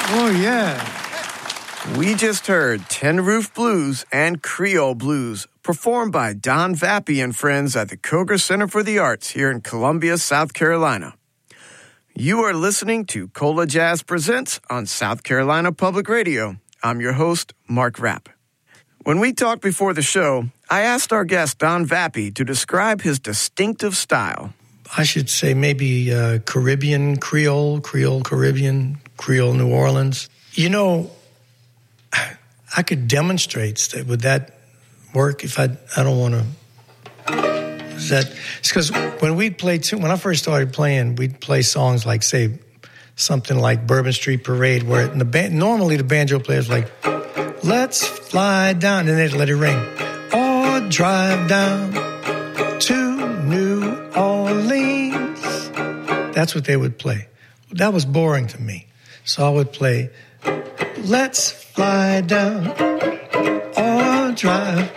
Oh, yeah. We just heard Tin Roof Blues and Creole Blues, performed by Don Vappy and friends at the Koger Center for the Arts here in Columbia, South Carolina. You are listening to Cola Jazz Presents on South Carolina Public Radio. I'm your host, Mark Rapp. When we talked before the show, I asked our guest, Don Vappy, to describe his distinctive style. I should say maybe Caribbean, Creole, Caribbean, Creole, New Orleans. You know, I could demonstrate that. Would that work if I don't want to? It's because when I first started playing, we'd play songs like, say, something like Bourbon Street Parade, where normally the banjo player's like, let's fly down, and they'd let it ring. Or drive down to New Orleans. That's what they would play. That was boring to me. So I would play, let's fly down or drive.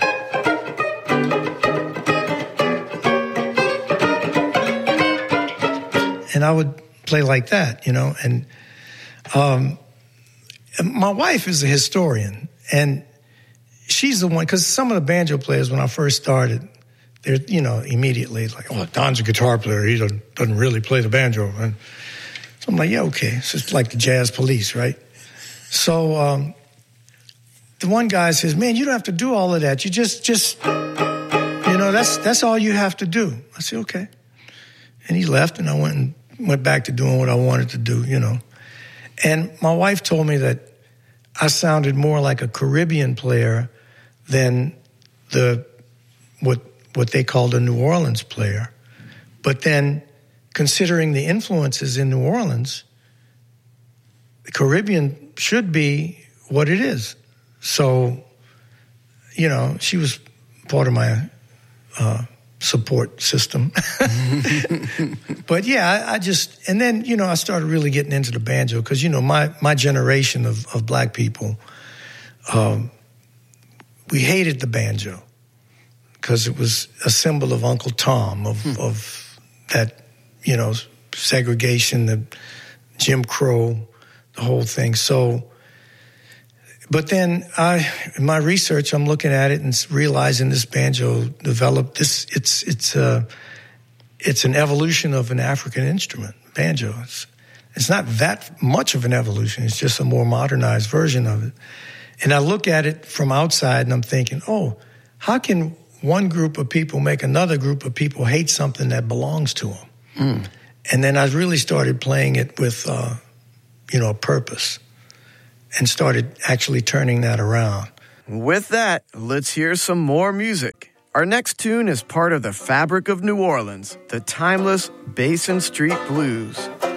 And I would play like that, you know. And my wife is a historian, and she's the one, because some of the banjo players, when I first started, they're, you know, immediately like, oh, Don's a guitar player. He doesn't really play the banjo. And so I'm like, yeah, okay. It's just like the jazz police, right? So the one guy says, man, you don't have to do all of that. You just you know, that's all you have to do. I said, okay. And he left, and I went back to doing what I wanted to do, you know. And my wife told me that I sounded more like a Caribbean player than what they called a New Orleans player. But then, considering the influences in New Orleans, the Caribbean should be what it is. So, you know, she was part of my support system. But yeah, and then, you know, I started really getting into the banjo because, you know, my generation of black people, we hated the banjo because it was a symbol of Uncle Tom, of that, you know, segregation, the Jim Crow, the whole thing. So, but then in my research, I'm looking at it and realizing this banjo developed this. It's an evolution of an African instrument, banjo. It's not that much of an evolution. It's just a more modernized version of it. And I look at it from outside, and I'm thinking, oh, how can one group of people make another group of people hate something that belongs to them? Mm. And then I really started playing it with, you know, a purpose, and started actually turning that around. With that, let's hear some more music. Our next tune is part of the fabric of New Orleans, the timeless Basin Street Blues.